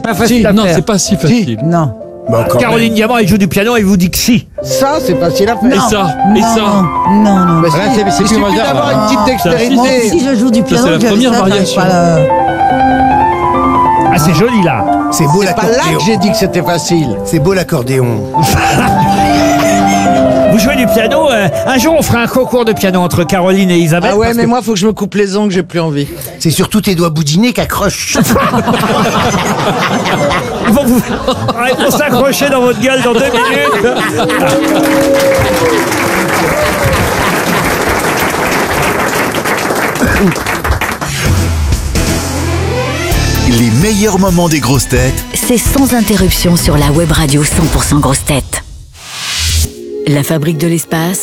pas facile à Non, faire. c'est pas si facile. Non. Bon, quand Caroline même. Diamant, elle joue du piano, elle vous dit que si. Ça, c'est facile à faire. Et ça, et ça. Non. Bah, Là, c'est il plus suffit Mozart, d'avoir là. une petite dextérité. Moi aussi, je joue du piano. c'est la je première sais, j'arrive variation. pas à le- Ah, c'est joli là. C'est beau C'est pas là l'accordéon. que j'ai dit que c'était facile. C'est beau l'accordéon. Vous jouez du piano. Un jour, on fera un concours de piano entre Caroline et Isabelle. Ah ouais, parce mais que- moi, faut que je me coupe les ongles, j'ai plus envie. C'est surtout tes doigts boudinés qu'accrochent. Ils vont s'accrocher dans votre gueule dans 2 minutes. Les meilleurs moments des grosses têtes C'est sans interruption sur la web radio 100% grosses têtes. La Fabrique de l'espace,